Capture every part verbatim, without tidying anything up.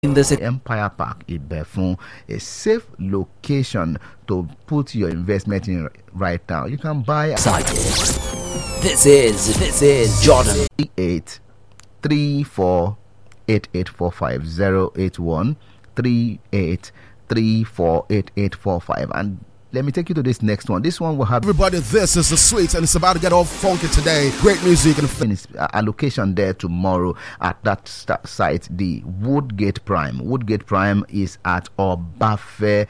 in this Empire Park, Ibefun, a safe location to put your investment in right now. You can buy excited. This is this is Jordan. eight three four eight eight four five zero eight one three eight three four eight eight four five. And let me take you to this next one. This one will have everybody. This is the Sweets, and it's about to get all funky today. Great music and finish allocation there tomorrow at that site, the Woodgate Prime. Woodgate Prime is at Obafe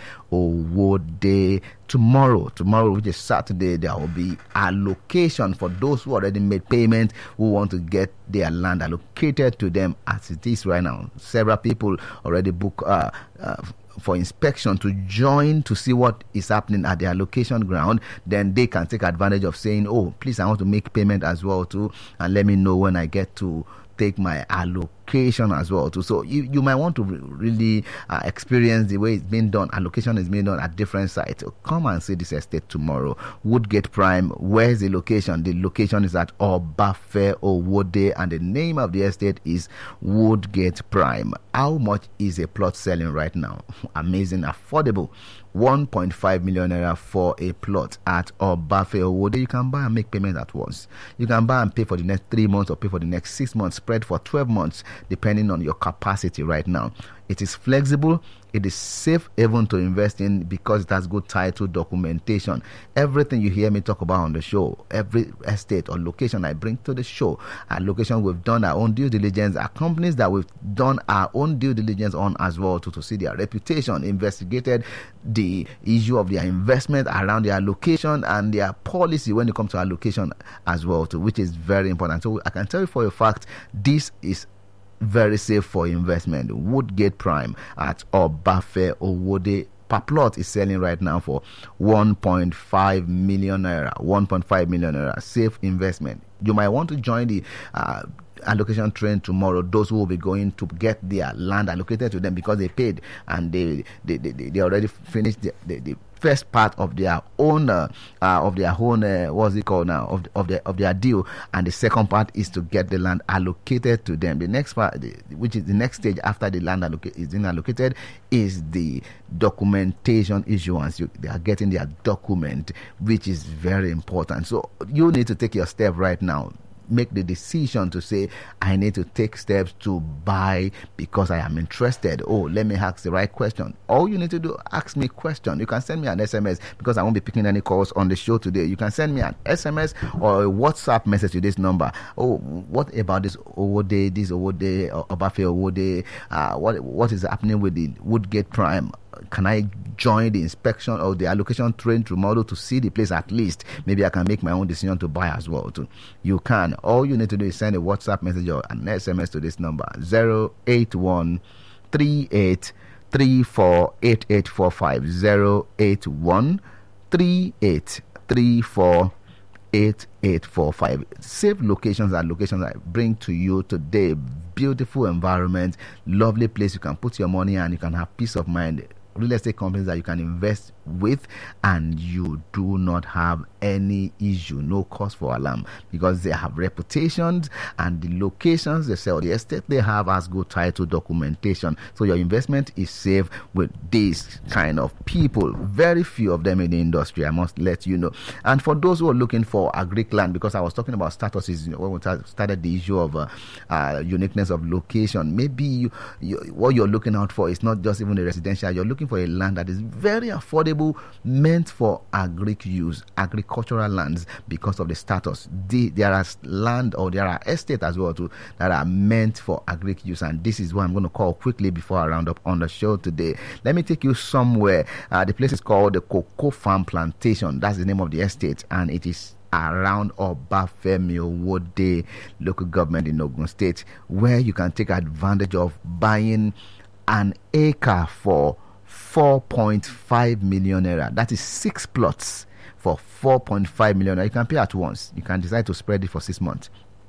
Owode. Tomorrow, tomorrow, which is Saturday, there will be allocation for those who already made payment, who want to get their land allocated to them as it is right now. Several people already book uh, uh, for inspection to join to see what is happening at the allocation ground. Then they can take advantage of saying, oh, please, I want to make payment as well too, and let me know when I get to take my allocation as well too. So you, you might want to re- really uh, experience the way it's been done. Allocation is being done at different sites. So come and see this estate tomorrow. Woodgate Prime. Where's the location? The location is at Obafe Owode, and the name of the estate is Woodgate Prime. How much is a plot selling right now? Amazing, affordable. one point five million naira for a plot at Obafe Owode. You can buy and make payment at once. You can buy and pay for the next three months or pay for the next six months, spread for twelve months, depending on your capacity right now. It is flexible. It is safe even to invest in because it has good title documentation. Everything you hear me talk about on the show, every estate or location I bring to the show, a location we've done our own due diligence, are companies that we've done our own due diligence on as well to, to see their reputation, investigated the issue of their investment around their location and their policy when it comes to allocation as well too, which is very important. So I can tell you for a fact, this is very safe for investment. Woodgate Prime at Obafe Owode per plot is selling right now for one point five million naira. one point five million naira. Safe investment. You might want to join the uh, allocation train tomorrow. Those who will be going to get their land allocated to them because they paid and they they, they, they already finished the, the, the first part of their own uh, uh, of their own uh, what's it called now of of the of their deal, and the second part is to get the land allocated to them. The next part, the, which is the next stage after the land alloc- is being allocated, is the documentation issuance. You, they are getting their document, which is very important. So you need to take your step right now. Make the decision to say, I need to take steps to buy because I am interested. Oh, let me ask the right question. All you need to do, ask me a question. You can send me an S M S because I won't be picking any calls on the show today. You can send me an S M S or a WhatsApp message to this number. Oh, what about this Owode, this Owode, Obafe Owode? Uh, what what is happening with the Woodgate Prime? Can I join the inspection or the allocation train tomorrow to see the place at least? Maybe I can make my own decision to buy as well too. You can. All you need to do is send a WhatsApp message or an S M S to this number zero eight one three eight three four eight eight four five zero eight one three eight three four eight eight four five. Safe locations are locations I bring to you today. Beautiful environment, lovely place you can put your money and you can have peace of mind. Real estate companies that you can invest with and you do not have any issue, no cause for alarm, because they have reputations and the locations they sell, the estate they have has good title documentation. So your investment is safe with these kind of people. Very few of them in the industry, I must let you know. And for those who are looking for agric land, because I was talking about statuses, you know, when we started the issue of uh, uh, uniqueness of location, maybe you, you, what you're looking out for is not just even a residential. You're looking for a land that is very affordable, meant for agric use, agricultural lands, because of the status. The, there are land or there are estates as well too that are meant for agric use, and this is what I'm going to call quickly before I round up on the show today. Let me take you somewhere. Uh, the place is called the Cocoa Farm Plantation. That's the name of the estate, and it is around Obafemi Owode local government in Ogun State, where you can take advantage of buying an acre for four point five million naira. That is six plots for four point five million naira. You can pay at once. You can decide to spread it for six months.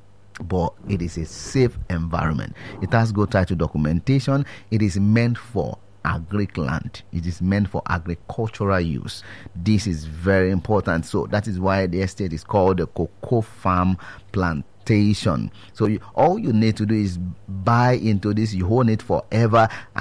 But it is a safe environment. It has good title documentation. It is meant for agric land. It is meant for agricultural use. This is very important. So that is why the estate is called the Cocoa Farm Plantation. station. So you, all you need to do is buy into this. You own it forever.